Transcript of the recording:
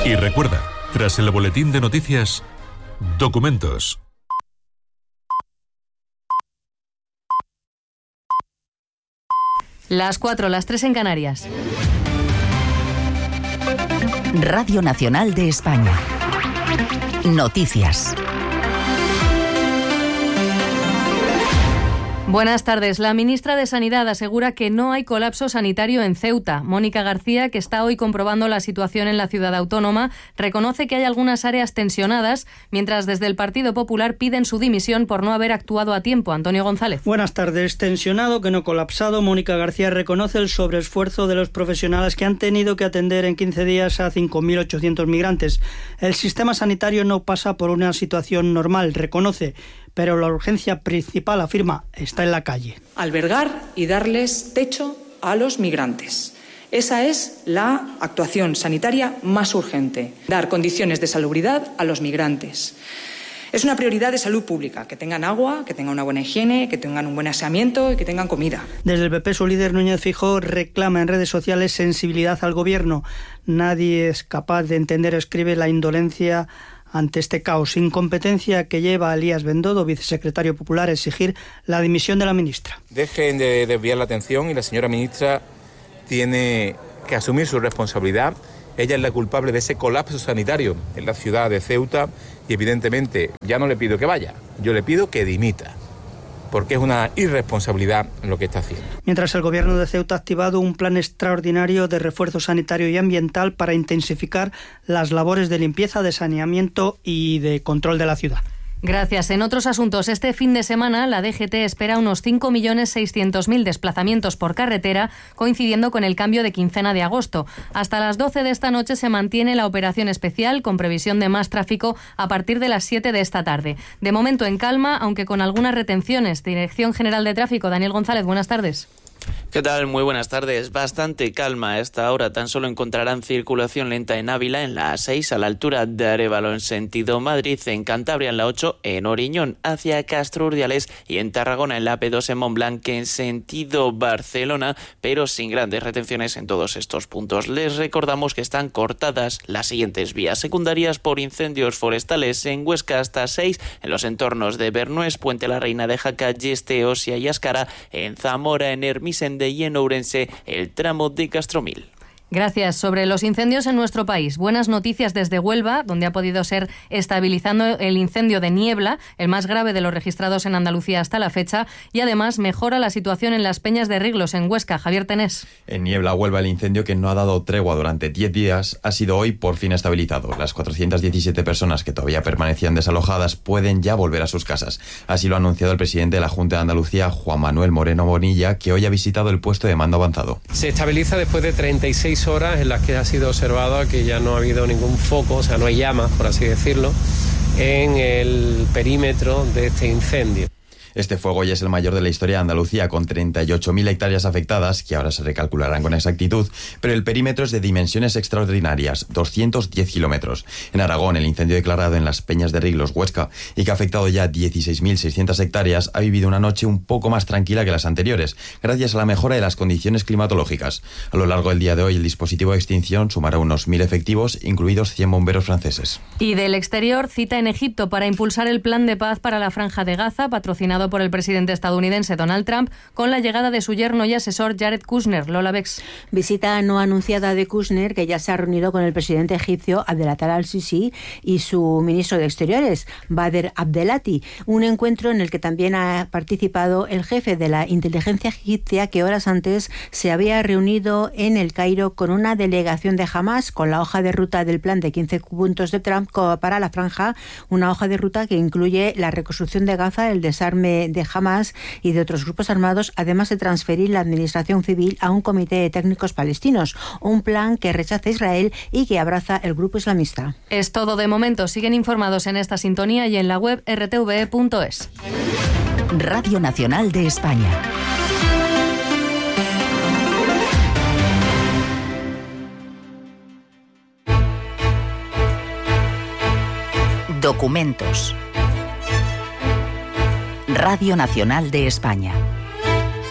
Y recuerda, tras el boletín de noticias, documentos. Las 4, las 3 en Canarias. Radio Nacional de España. Noticias. Buenas tardes. La ministra de Sanidad asegura que no hay colapso sanitario en Ceuta. Mónica García, que está hoy comprobando la situación en la ciudad autónoma, reconoce que hay algunas áreas tensionadas, mientras desde el Partido Popular piden su dimisión por no haber actuado a tiempo. Antonio González. Buenas tardes. Tensionado, que no colapsado. Mónica García reconoce el sobreesfuerzo de los profesionales que han tenido que atender en 15 días a 5.800 migrantes. El sistema sanitario no pasa por una situación normal, reconoce, pero la urgencia principal, afirma, está en la calle. Albergar y darles techo a los migrantes. Esa es la actuación sanitaria más urgente, dar condiciones de salubridad a los migrantes. Es una prioridad de salud pública, que tengan agua, que tengan una buena higiene, que tengan un buen aseamiento y que tengan comida. Desde el PP, su líder Núñez Feijóo reclama en redes sociales sensibilidad al gobierno. Nadie es capaz de entender, escribe, la indolencia ante este caos, incompetencia que lleva a Elías Bendodo, vicesecretario popular, a exigir la dimisión de la ministra. Dejen de desviar la atención y la señora ministra tiene que asumir su responsabilidad. Ella es la culpable de ese colapso sanitario en la ciudad de Ceuta y evidentemente ya no le pido que vaya, yo le pido que dimita, porque es una irresponsabilidad lo que está haciendo. Mientras el gobierno de Ceuta ha activado un plan extraordinario de refuerzo sanitario y ambiental para intensificar las labores de limpieza, de saneamiento y de control de la ciudad. Gracias. En otros asuntos, este fin de semana la DGT espera unos 5.600.000 desplazamientos por carretera, coincidiendo con el cambio de quincena de agosto. Hasta las 12 de esta noche se mantiene la operación especial, con previsión de más tráfico a partir de las 7 de esta tarde. De momento en calma, aunque con algunas retenciones. Dirección General de Tráfico, Daniel González, buenas tardes. ¿Qué tal? Muy buenas tardes. Bastante calma a esta hora. Tan solo encontrarán circulación lenta en Ávila, en la A6, a la altura de Arévalo en sentido Madrid, en Cantabria en la 8, en Oriñón hacia Castro Urdiales y en Tarragona en la P2 en Montblanc en sentido Barcelona, pero sin grandes retenciones en todos estos puntos. Les recordamos que están cortadas las siguientes vías secundarias por incendios forestales en Huesca hasta 6, en los entornos de Bernués, Puente la Reina de Jaca, Yeste, Osia y Ascara, en Zamora, en Hermisende y en Ourense, el tramo de Castromil. Gracias. Sobre los incendios en nuestro país, buenas noticias desde Huelva, donde ha podido ser estabilizando el incendio de Niebla, el más grave de los registrados en Andalucía hasta la fecha, y además mejora la situación en las Peñas de Riglos, en Huesca. Javier Tenés. En Niebla, Huelva, el incendio, que no ha dado tregua durante 10 días, ha sido hoy por fin estabilizado. Las 417 personas que todavía permanecían desalojadas pueden ya volver a sus casas. Así lo ha anunciado el presidente de la Junta de Andalucía, Juan Manuel Moreno Bonilla, que hoy ha visitado el puesto de mando avanzado. Se estabiliza después de 36 horas en las que ha sido observado que ya no ha habido ningún foco, o sea, no hay llamas, por así decirlo, en el perímetro de este incendio. Este fuego ya es el mayor de la historia de Andalucía, con 38.000 hectáreas afectadas, que ahora se recalcularán con exactitud, pero el perímetro es de dimensiones extraordinarias, 210 kilómetros. En Aragón, el incendio declarado en las Peñas de Riglos, Huesca, y que ha afectado ya 16.600 hectáreas, ha vivido una noche un poco más tranquila que las anteriores, gracias a la mejora de las condiciones climatológicas. A lo largo del día de hoy, el dispositivo de extinción sumará unos 1.000 efectivos, incluidos 100 bomberos franceses. Y del exterior, cita en Egipto para impulsar el plan de paz para la Franja de Gaza, patrocinado por el presidente estadounidense Donald Trump, con la llegada de su yerno y asesor Jared Kushner. Lola Bex. Visita no anunciada de Kushner, que ya se ha reunido con el presidente egipcio Abdelaziz al-Sisi y su ministro de Exteriores, Bader Abdelati. Un encuentro en el que también ha participado el jefe de la inteligencia egipcia, que horas antes se había reunido en El Cairo con una delegación de Hamás, con la hoja de ruta del plan de 15 puntos de Trump para la franja, una hoja de ruta que incluye la reconstrucción de Gaza, el desarme de Hamás y de otros grupos armados, además de transferir la administración civil a un comité de técnicos palestinos, un plan que rechaza Israel y que abraza el grupo islamista. Es todo de momento. Siguen informados en esta sintonía y en la web rtve.es. Radio Nacional de España. Documentos. Radio Nacional de España.